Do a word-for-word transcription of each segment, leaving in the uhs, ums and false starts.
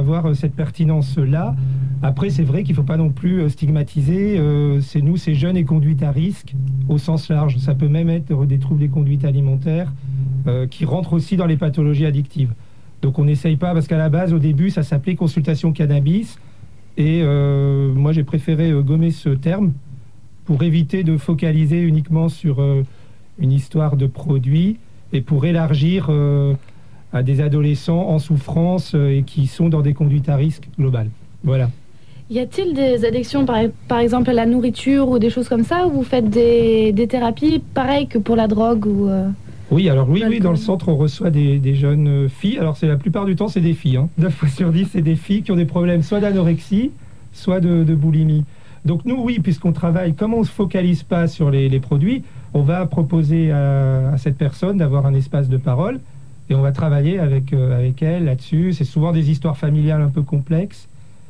avoir euh, cette pertinence-là. Après, c'est vrai qu'il ne faut pas non plus euh, stigmatiser. Euh, c'est nous, ces jeunes et conduite à risque, au sens large. Ça peut même être des troubles des conduites alimentaires euh, qui rentrent aussi dans les pathologies addictives. Donc on n'essaye pas, parce qu'à la base, au début, ça s'appelait consultation cannabis. Et euh, moi, j'ai préféré euh, gommer ce terme pour éviter de focaliser uniquement sur euh, une histoire de produit et pour élargir euh, à des adolescents en souffrance euh, et qui sont dans des conduites à risque globales. Voilà. Y a-t-il des addictions, par, par exemple à la nourriture ou des choses comme ça, où vous faites des, des thérapies pareilles que pour la drogue ou euh, Oui, alors oui, oui, dans le centre, on reçoit des, des jeunes filles. Alors c'est la plupart du temps, c'est des filles. Hein. neuf fois sur dix, c'est des filles qui ont des problèmes soit d'anorexie, soit de, de boulimie. Donc nous, oui, puisqu'on travaille, comme on ne se focalise pas sur les, les produits, on va proposer à, à cette personne d'avoir un espace de parole et on va travailler avec, euh, avec elle là-dessus. C'est souvent des histoires familiales un peu complexes.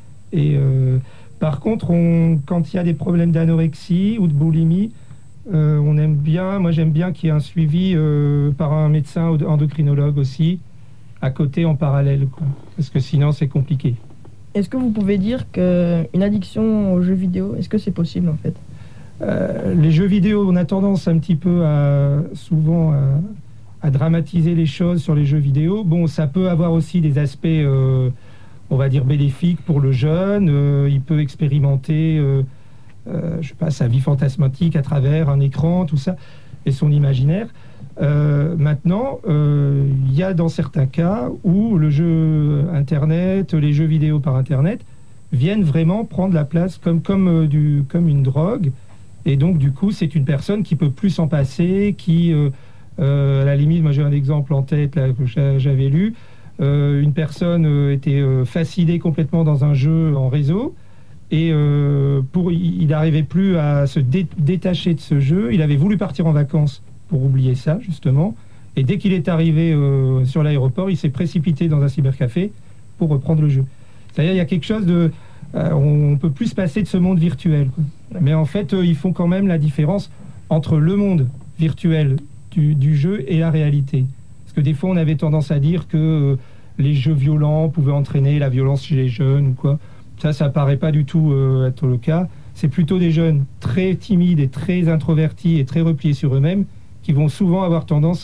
Et euh, par contre, on, quand il y a des problèmes d'anorexie ou de boulimie, euh, on aime bien, moi j'aime bien qu'il y ait un suivi euh, par un médecin endocrinologue aussi, à côté en parallèle, quoi, parce que sinon c'est compliqué. Est-ce que vous pouvez dire qu'une addiction aux jeux vidéo, est-ce que c'est possible en fait ? euh, Les jeux vidéo, on a tendance un petit peu à, souvent à, à dramatiser les choses sur les jeux vidéo. Bon, ça peut avoir aussi des aspects, euh, on va dire, bénéfiques pour le jeune. Euh, il peut expérimenter, euh, euh, je sais pas, sa vie fantasmatique à travers un écran, tout ça, et son imaginaire. Euh, maintenant, il euh, y a dans certains cas où le jeu Internet, les jeux vidéo par Internet viennent vraiment prendre la place comme, comme, euh, du, comme une drogue. Et donc, du coup, c'est une personne qui peut plus s'en passer, qui, euh, euh, à la limite, moi j'ai un exemple en tête là, que j'avais lu, euh, une personne euh, était euh, fascinée complètement dans un jeu en réseau, et euh, pour, il n'arrivait plus à se dé- détacher de ce jeu. Il avait voulu partir en vacances pour oublier ça, justement. Et dès qu'il est arrivé euh, sur l'aéroport, il s'est précipité dans un cybercafé pour reprendre le jeu. C'est-à-dire, il y a quelque chose de... Euh, on peut plus se passer de ce monde virtuel, quoi. Mais en fait, euh, ils font quand même la différence entre le monde virtuel du, du jeu et la réalité. Parce que des fois, on avait tendance à dire que euh, les jeux violents pouvaient entraîner la violence chez les jeunes ou quoi. Ça, ça paraît pas du tout euh, être le cas. C'est plutôt des jeunes très timides et très introvertis et très repliés sur eux-mêmes qui vont souvent avoir tendance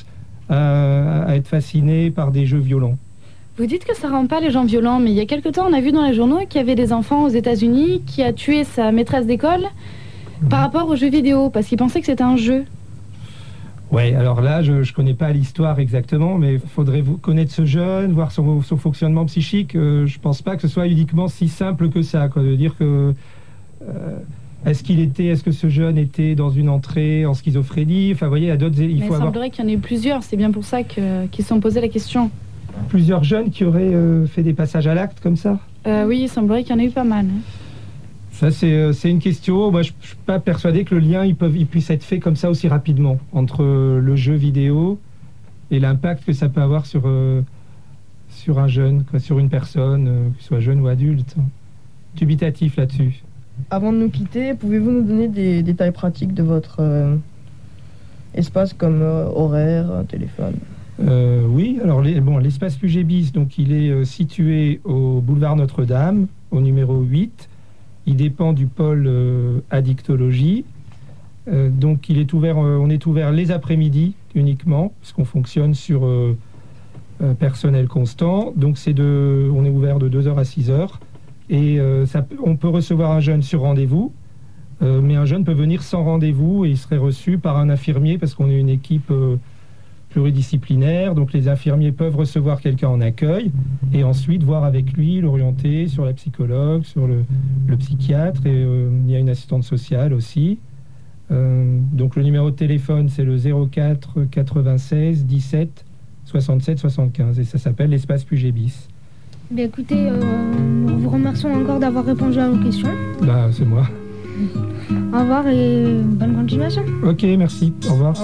à, à être fascinés par des jeux violents. Vous dites que ça rend pas les gens violents, mais il y a quelque temps, on a vu dans les journaux qu'il y avait des enfants aux États-Unis qui a tué sa maîtresse d'école mmh. par rapport aux jeux vidéo, parce qu'il pensait que c'était un jeu. Ouais, alors là, je ne connais pas l'histoire exactement, mais il faudrait vous connaître ce jeune, voir son, son fonctionnement psychique. Euh, je ne pense pas que ce soit uniquement si simple que ça, quoi, de dire que... Euh, Est-ce qu'il était, est-ce que ce jeune était dans une entrée en schizophrénie? Enfin, vous voyez, il y a d'autres. Il Mais faut il semblerait avoir qu'il y en ait plusieurs. C'est bien pour ça que, qu'ils se sont posés la question. Plusieurs jeunes qui auraient euh, fait des passages à l'acte comme ça. Euh, oui, il semblerait qu'il y en ait eu pas mal. Hein. Ça, c'est, euh, c'est une question. Moi, je ne suis pas persuadé que le lien il, peut, il puisse être fait comme ça aussi rapidement entre euh, le jeu vidéo et l'impact que ça peut avoir sur euh, sur un jeune, quoi, sur une personne, euh, que ce soit jeune ou adulte. Dubitatif là-dessus. Avant de nous quitter, pouvez-vous nous donner des détails pratiques de votre euh, espace comme euh, horaire, téléphone ? euh, Oui, alors les, bon, l'espace Pugébis, donc il est euh, situé au boulevard Notre-Dame, au numéro huit. Il dépend du pôle euh, addictologie. Euh, donc il est ouvert, euh, on est ouvert les après-midi uniquement, puisqu'on fonctionne sur euh, euh, personnel constant. Donc c'est de, on est ouvert de deux heures à six heures. Et euh, ça, on peut recevoir un jeune sur rendez-vous, euh, mais un jeune peut venir sans rendez-vous et il serait reçu par un infirmier parce qu'on est une équipe euh, pluridisciplinaire. Donc les infirmiers peuvent recevoir quelqu'un en accueil et ensuite voir avec lui, l'orienter sur la psychologue, sur le, le psychiatre. Et euh, il y a une assistante sociale aussi. Euh, donc le numéro de téléphone, c'est le zéro quatre quatre-vingt-seize dix-sept soixante-sept soixante-quinze et ça s'appelle l'espace Pugébis. Bien écoutez, euh, nous vous remercions encore d'avoir répondu à nos questions. Bah, c'est moi. Au revoir et bonne continuation. Ok, merci. Au revoir.